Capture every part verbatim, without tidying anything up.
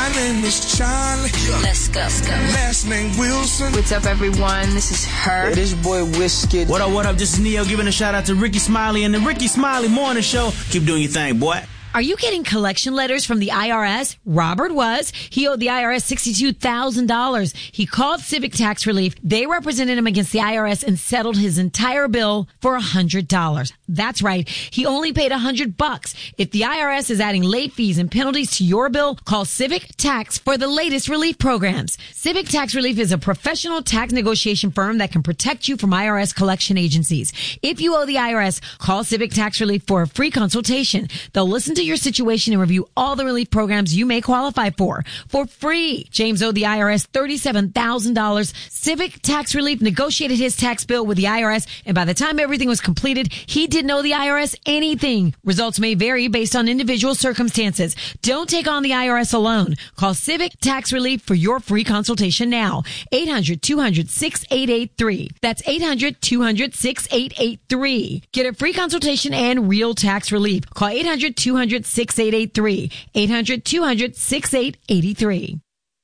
My name is Charlie. Let's go. Let's go. Last name Wilson. What's up, everyone? This is her. Hey, this your boy Whiskey. What up, what up? This is Neo giving a shout out to Ricky Smiley and the Ricky Smiley Morning Show. Keep doing your thing, boy. Are you getting collection letters from the I R S? Robert was. He owed the I R S sixty-two thousand dollars. He called Civic Tax Relief. They represented him against the I R S and settled his entire bill for one hundred dollars. That's right. He only paid one hundred bucks. If the I R S is adding late fees and penalties to your bill, call Civic Tax for the latest relief programs. Civic Tax Relief is a professional tax negotiation firm that can protect you from I R S collection agencies. If you owe the I R S, call Civic Tax Relief for a free consultation. They'll listen to your situation and review all the relief programs you may qualify for for free. James owed the I R S thirty-seven thousand dollars. Civic Tax Relief negotiated his tax bill with the I R S, and by the time everything was completed, he didn't owe the I R S anything. Results may vary based on individual circumstances. Don't take on the I R S alone. Call Civic Tax Relief for your free consultation now. eight hundred, two hundred, six eight eight three. That's eight hundred, two hundred, six eight eight three. Get a free consultation and real tax relief. Call eight hundred, two hundred, six eight eight three. eight hundred, two hundred, six eight eight three.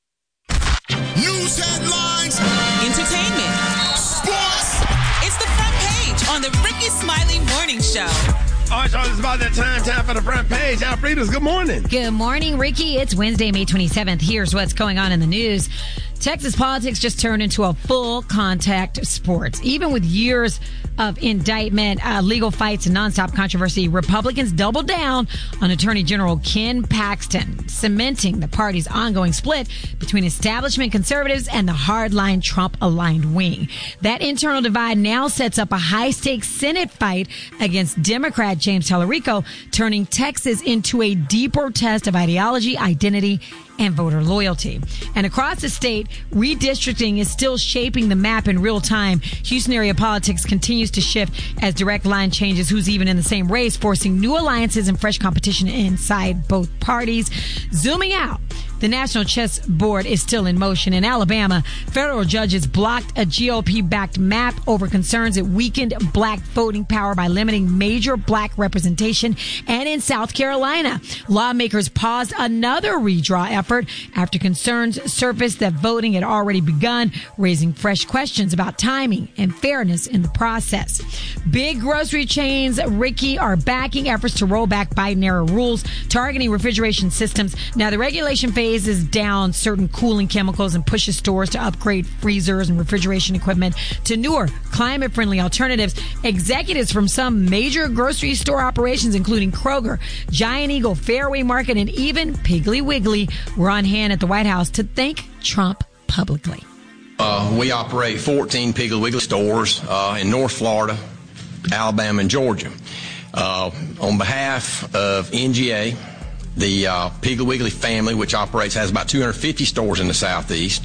News headlines. Entertainment. Sports. It's the front page on the Ricky Smiley Morning Show. All right, y'all, it's about that time. Time for the front page. Alfreda's, good morning. Good morning, Ricky. It's Wednesday, May twenty-seventh. Here's what's going on in the news. Texas politics just turned into a full contact sport. Even with years of indictment, uh, legal fights, and nonstop controversy, Republicans doubled down on Attorney General Ken Paxton, cementing the party's ongoing split between establishment conservatives and the hardline Trump-aligned wing. That internal divide now sets up a high-stakes Senate fight against Democrat James Tallarico, turning Texas into a deeper test of ideology, identity, and voter loyalty. And across the state, redistricting is still shaping the map in real time. Houston area politics continues to shift as direct line changes who's even in the same race, forcing new alliances and fresh competition inside both parties. Zooming out, the National Chess Board is still in motion. In Alabama, federal judges blocked a G O P-backed map over concerns it weakened black voting power by limiting major black representation. And in South Carolina, lawmakers paused another redraw effort after concerns surfaced that voting had already begun, raising fresh questions about timing and fairness in the process. Big grocery chains, Ricky, are backing efforts to roll back Biden-era rules targeting refrigeration systems. Now, the regulation phase is down certain cooling chemicals and pushes stores to upgrade freezers and refrigeration equipment to newer, climate-friendly alternatives. Executives from some major grocery store operations, including Kroger, Giant Eagle, Fairway Market, and even Piggly Wiggly, were on hand at the White House to thank Trump publicly. Uh, we operate fourteen Piggly Wiggly stores uh, in North Florida, Alabama, and Georgia. Uh, on behalf of N G A, the uh, Piggly Wiggly family, which operates, has about two hundred fifty stores in the Southeast.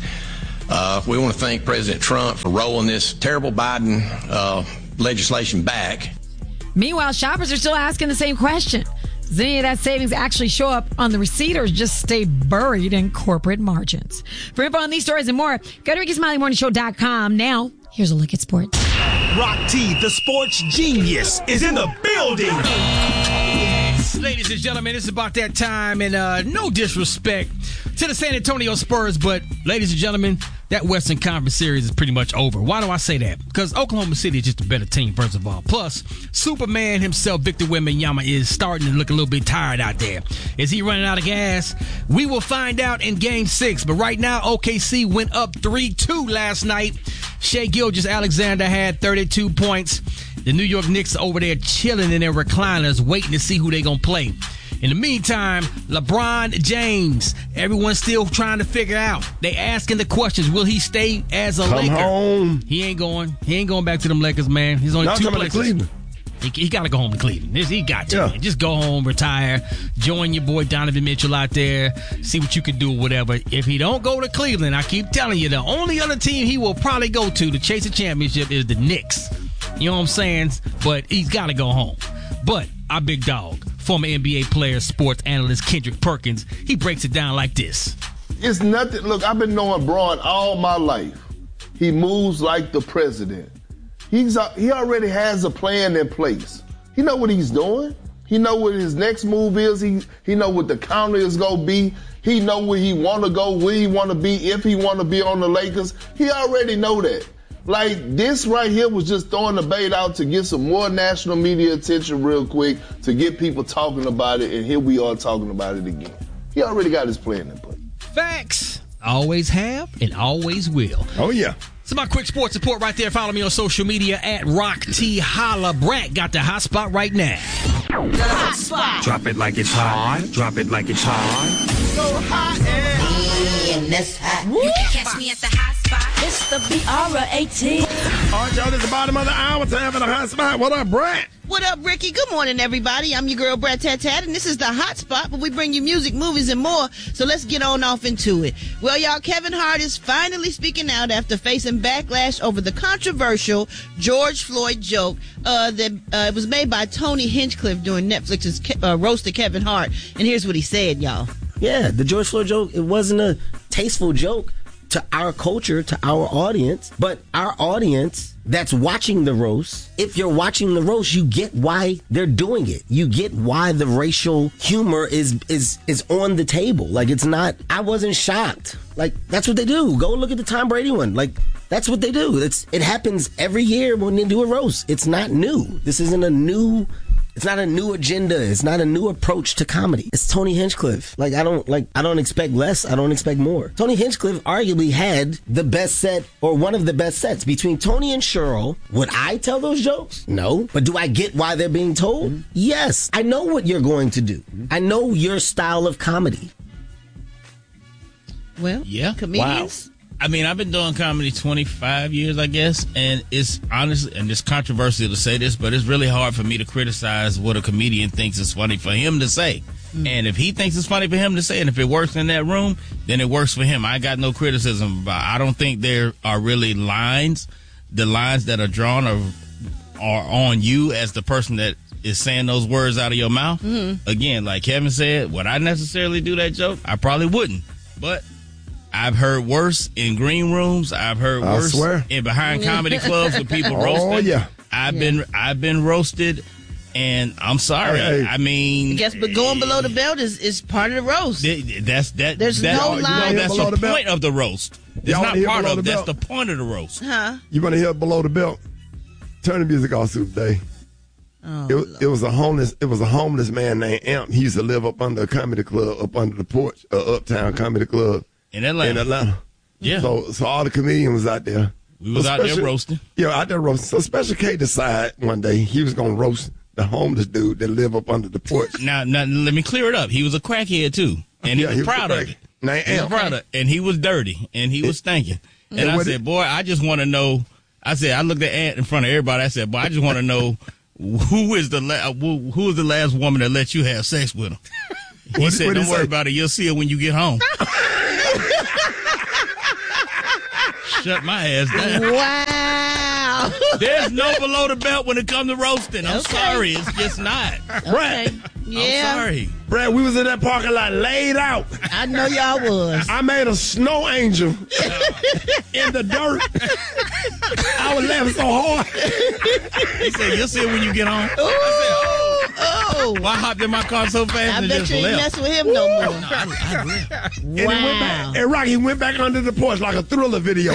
Uh, we want to thank President Trump for rolling this terrible Biden uh, legislation back. Meanwhile, shoppers are still asking the same question. Does any of that savings actually show up on the receipt or just stay buried in corporate margins? For info on these stories and more, go to Ricky Smiley Morning Show dot com. Now, here's a look at sports. Rock T, the sports genius, is in the building. Ladies and gentlemen, it's about that time, and uh, no disrespect to the San Antonio Spurs, but ladies and gentlemen, that Western Conference Series is pretty much over. Why do I say that? Because Oklahoma City is just a better team, first of all. Plus, Superman himself, Victor Wembanyama, is starting to look a little bit tired out there. Is he running out of gas? We will find out in Game six, but right now, O K C went up three two last night. Shai Gilgeous-Alexander had thirty-two points. The New York Knicks are over there chilling in their recliners, waiting to see who they're going to play. In the meantime, LeBron James, everyone's still trying to figure out. They asking the questions, will he stay as a Come Laker? home. He ain't going. He ain't going back to them Lakers, man. He's only Y'all two talking about places. Cleveland. He, he got to go home to Cleveland. This, he got to. Yeah. Man. Just go home, retire, join your boy Donovan Mitchell out there, see what you can do or whatever. If he don't go to Cleveland, I keep telling you, the only other team he will probably go to to chase a championship is the Knicks. You know what I'm saying? But he's got to go home. But our big dog, former N B A player, sports analyst Kendrick Perkins, he breaks it down like this. It's nothing. Look, I've been knowing Braun all my life. He moves like the president. He's He already has a plan in place. He know what he's doing. He know what his next move is. He he know what the counter is gonna be. He know where he want to go, where he want to be, if he want to be on the Lakers. He already know that. Like, this right here was just throwing the bait out to get some more national media attention real quick, to get people talking about it, and here we are talking about it again. He already got his plan in place. Facts. Always have and always will. Oh, yeah. So my quick sports report right there. Follow me on social media at Rock T Holla. Brat got the hot spot right now. The hot spot. Drop it like it's hot. Drop it like it's hot. So hot and And that's hot. You can catch me at the hot spot. It's the B R A T. All right, y'all, this is the bottom of the hour. Time for the hot spot. What up, Brett? What up, Ricky? Good morning, everybody. I'm your girl, Brett Tat Tat, and this is the hot spot where we bring you music, movies, and more. So let's get on off into it. Well, y'all, Kevin Hart is finally speaking out after facing backlash over the controversial George Floyd joke uh, that uh, it was made by Tony Hinchcliffe during Netflix's uh, roast of Kevin Hart. And here's what he said, y'all. Yeah, the George Floyd joke, it wasn't a tasteful joke to our culture, to our audience, but our audience that's watching the roast, if you're watching the roast, you get why they're doing it. You get why the racial humor is is is on the table. Like, it's not, I wasn't shocked. Like, that's what they do. Go look at the Tom Brady one. Like, that's what they do. It's it happens every year when they do a roast. It's not new. This isn't a new It's not a new agenda. It's not a new approach to comedy. It's Tony Hinchcliffe. Like, I don't like. I don't expect less. I don't expect more. Tony Hinchcliffe arguably had the best set, or one of the best sets, between Tony and Cheryl. Would I tell those jokes? No. But do I get why they're being told? Mm-hmm. Yes. I know what you're going to do. Mm-hmm. I know your style of comedy. Well, yeah, comedians. Wow. I mean, I've been doing comedy twenty-five years, I guess, and it's honestly, and it's controversial to say this, but it's really hard for me to criticize what a comedian thinks is funny for him to say. Mm. And if he thinks it's funny for him to say, and if it works in that room, then it works for him. I got no criticism about it. I don't think there are really lines. The lines that are drawn are, are on you as the person that is saying those words out of your mouth. Mm-hmm. Again, like Kevin said, would I necessarily do that joke? I probably wouldn't, but I've heard worse in green rooms. I've heard I worse swear. in behind comedy clubs with people Oh, roasting. yeah. I've Yeah. been I've been roasted, and I'm sorry. Hey, hey. I mean, I guess, but going below the belt is, is part of the roast. th- that's that. There's that, no you line. know, that's Below the, the belt. point of the roast. It's Y'all not hear part below of. the That's the belt? point of the roast. Huh? You want to hear below the belt? Turn the music off, Super Day. Oh, It, was- it was a homeless. It was a homeless man named Amp. He used to live up under a comedy club, up under the porch, uh, Uptown Comedy Club In Atlanta. in Atlanta. Yeah. So, so all the comedians was out there. We was So out there Special- roasting. Yeah, out there roasting. So Special K decided one day he was gonna roast the homeless dude that live up under the porch. Now, now, let me clear it up. He was a crackhead too, and he Yeah, was he was proud a of crackhead. it. Named He was Amp. proud of it, and he was dirty, and he was stinking. And And I what said, it- boy, I just want to know. I said, I looked at Ant in front of everybody. I said, boy, I just want to know who is the la- who, who is the last woman that let you have sex with him. He What- said, what'd don't he worry say? about it. You'll see it when you get home. Shut my ass down. Wow. There's no below the belt when it comes to roasting. I'm Okay. sorry. It's just not. Brad, Yeah. I'm sorry. Brad, we was in that parking lot laid out. I know y'all was. I made a snow angel in the dirt. I was laughing so hard. He said, you'll see it when you get home. Ooh, oh. Well, I hopped in my car so fast I and bet just you ain't left. mess with him no more. No, I, I left. And he went Wow. back, and Rocky went back under the porch like a Thriller video.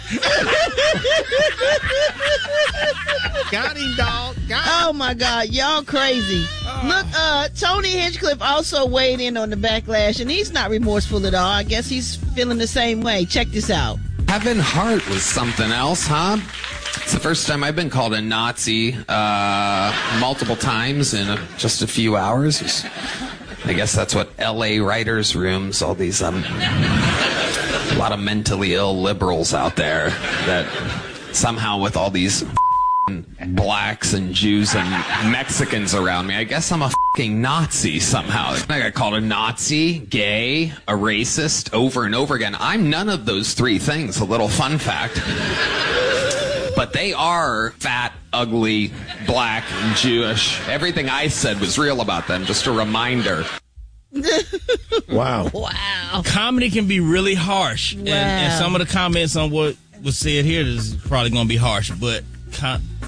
Got him, dog. Got him. Oh my God, y'all crazy. Look, uh, Tony Hinchcliffe also weighed in on the backlash, and he's not remorseful at all. I guess he's feeling the same way. Check this out. Kevin Hart was something else, huh? It's the first time I've been called a Nazi uh, multiple times in a, just a few hours. It's- I guess that's what L A writers' rooms, all these, um, a lot of mentally ill liberals out there that somehow with all these blacks and Jews and Mexicans around me, I guess I'm a fucking Nazi somehow. I got called a Nazi, gay, a racist over and over again. I'm none of those three things. A little fun fact. But they are fat, ugly, black, and Jewish. Everything I said was real about them. Just a reminder. Wow. Wow. Comedy can be really harsh. And, and Wow. some of the comments on what was said here is probably going to be harsh. But com-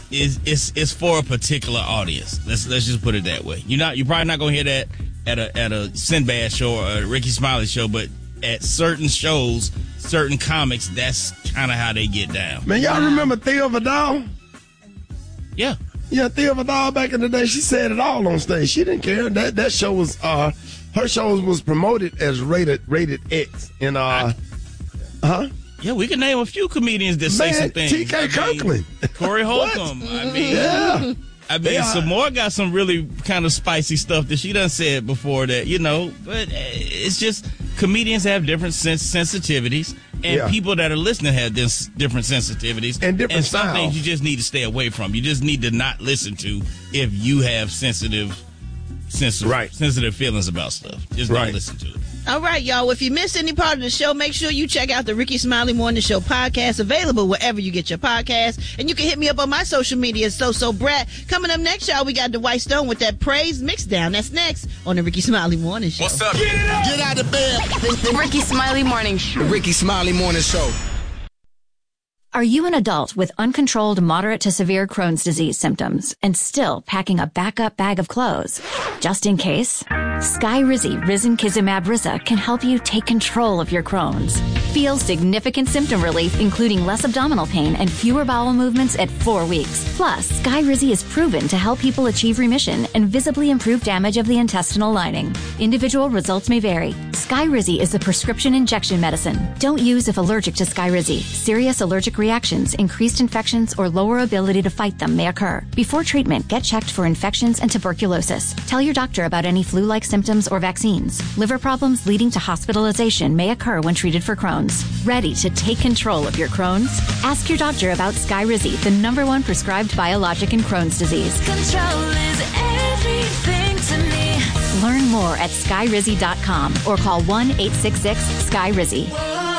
is it's it's for a particular audience. Let's let's just put it that way. You're not you're probably not gonna hear that at a at a Sinbad show or a Ricky Smiley show, but at certain shows, certain comics, that's kind of how they get down. Man, y'all remember Thea Vidal? Yeah. Yeah, Thea Vidal back in the day, she said it all on stage. She didn't care. That that show was uh her show was promoted as rated rated X. And uh huh? Yeah, we can name a few comedians that say Man, some things. T K I Kirkland. Mean, Corey Holcomb. I mean, yeah. I mean, Yeah. Samore got some really kind of spicy stuff that she done said before that, you know, but it's just comedians have different sens- sensitivities, and Yeah. people that are listening have this different sensitivities. And different And some styles. things you just need to stay away from. You just need to not listen to if you have sensitive, sensitive, Right. sensitive feelings about stuff. Just Right. don't listen to it. All right, y'all. Well, if you missed any part of the show, make sure you check out the Ricky Smiley Morning Show podcast, available wherever you get your podcasts. And you can hit me up on my social media, So So Brat. Coming up next, y'all, we got Dwight Stone with that Praise Mixdown. That's next on the Ricky Smiley Morning Show. What's up? Get it up. Get out of bed. The Ricky Smiley Morning Show. Ricky Smiley Morning Show. Are you an adult with uncontrolled moderate to severe Crohn's disease symptoms and still packing a backup bag of clothes? Just in case, Skyrizi Risankizumab Riza can help you take control of your Crohn's. Feel significant symptom relief, including less abdominal pain and fewer bowel movements at four weeks. Plus, Skyrizi is proven to help people achieve remission and visibly improve damage of the intestinal lining. Individual results may vary. Skyrizi is a prescription injection medicine. Don't use if allergic to Skyrizi. Serious allergic reactions, increased infections, or lower ability to fight them may occur. Before treatment, get checked for infections and tuberculosis. Tell your doctor about any flu-like symptoms or vaccines. Liver problems leading to hospitalization may occur when treated for Crohn's. Ready to take control of your Crohn's? Ask your doctor about Skyrizi, the number one prescribed biologic in Crohn's disease. Control is everything to me. Learn more at skyrizi dot com or call one eight six six sky rizzy.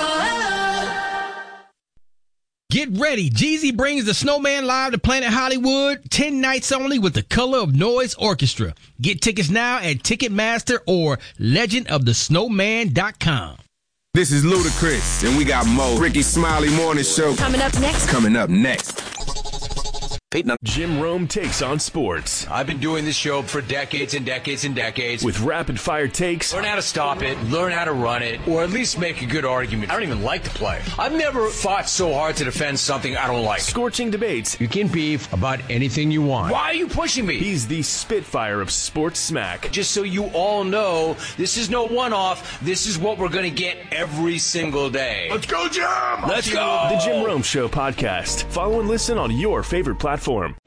Get ready. Jeezy brings the Snowman live to Planet Hollywood. ten nights only with the Color of Noise Orchestra. Get tickets now at Ticketmaster or legend of the snowman dot com. This is Ludacris, and we got Mo. Ricky Smiley Morning Show. Coming up next. Coming up next. Jim Rome takes on sports. I've been doing this show for decades and decades and decades. With rapid fire takes. Learn how to stop it, learn how to run it, or at least make a good argument. I don't even like the play. I've never fought so hard to defend something I don't like. Scorching debates. You can beef about anything you want. Why are you pushing me? He's the Spitfire of sports smack. Just so you all know, this is no one-off. This is what we're going to get every single day. Let's go, Jim! Let's go! The Jim Rome Show podcast. Follow and listen on your favorite platform.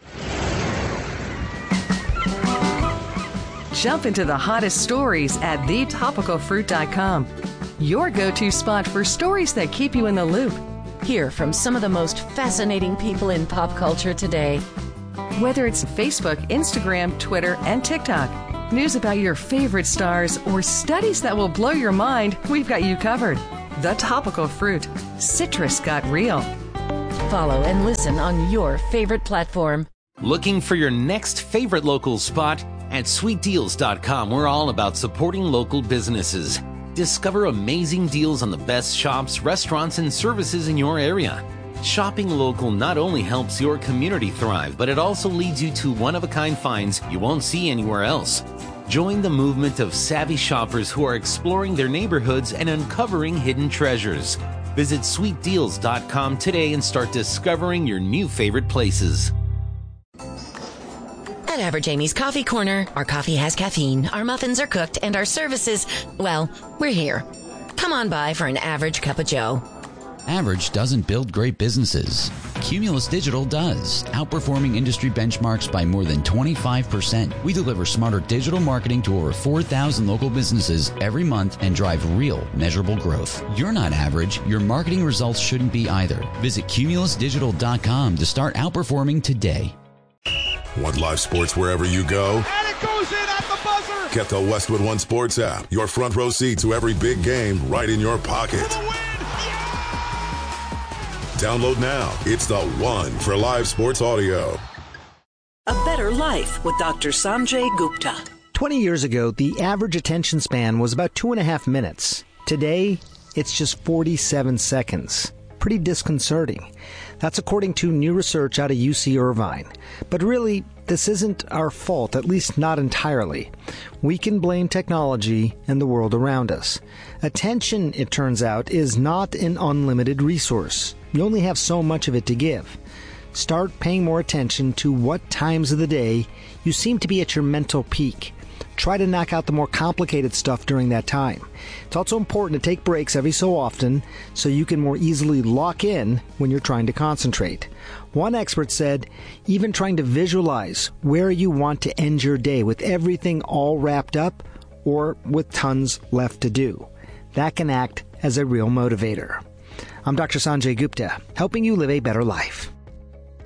Jump into the hottest stories at the topical fruit dot com. Your go-to spot for stories that keep you in the loop. Hear from some of the most fascinating people in pop culture today. Whether it's Facebook, Instagram, Twitter, and TikTok, news about your favorite stars, or studies that will blow your mind, we've got you covered. The Topical Fruit. Citrus got real. Follow and listen on your favorite platform. Looking for your next favorite local spot? At sweet deals dot com, we're all about supporting local businesses. Discover amazing deals on the best shops, restaurants, and services in your area. Shopping local not only helps your community thrive, but it also leads you to one-of-a-kind finds you won't see anywhere else. Join the movement of savvy shoppers who are exploring their neighborhoods and uncovering hidden treasures. Visit sweet deals dot com today and start discovering your new favorite places. At Average Amy's Coffee Corner, our coffee has caffeine, our muffins are cooked, and our services, well, we're here. Come on by for an average cup of joe. Average doesn't build great businesses. Cumulus Digital does, outperforming industry benchmarks by more than twenty-five percent. We deliver smarter digital marketing to over four thousand local businesses every month and drive real, measurable growth. You're not average. Your marketing results shouldn't be either. Visit cumulus digital dot com to start outperforming today. Want live sports wherever you go? And it goes in at the buzzer. Get the Westwood One Sports app. Your front row seat to every big game right in your pocket. Download now. It's the one for live sports audio. A Better Life with Doctor Sanjay Gupta. twenty years ago, the average attention span was about two and a half minutes. Today, it's just forty-seven seconds. Pretty disconcerting. That's according to new research out of U C Irvine. But really, this isn't our fault, at least not entirely. We can blame technology and the world around us. Attention, it turns out, is not an unlimited resource. You only have so much of it to give. Start paying more attention to what times of the day you seem to be at your mental peak. Try to knock out the more complicated stuff during that time. It's also important to take breaks every so often so you can more easily lock in when you're trying to concentrate. One expert said, even trying to visualize where you want to end your day with everything all wrapped up or with tons left to do. That can act as a real motivator. I'm Doctor Sanjay Gupta, helping you live a better life.